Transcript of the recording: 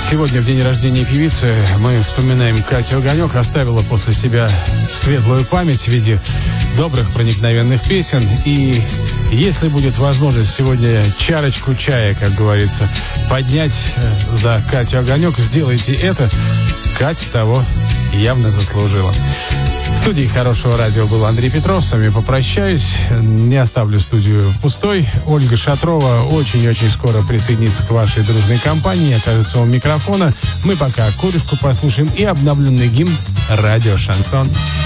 Сегодня, в день рождения певицы, мы вспоминаем Катю Огонек. Оставила после себя светлую память в виде добрых, проникновенных песен. И если будет возможность сегодня чарочку чая, как говорится, поднять за Катю Огонек, сделайте это. Катя того явно заслужила. В студии Хорошего радио был Андрей Петров. С вами попрощаюсь. Не оставлю студию пустой. Ольга Шатрова очень-очень скоро присоединится к вашей дружной компании. Окажется у микрофона. Мы пока корюшку послушаем и обновленный гимн «Радио Шансон».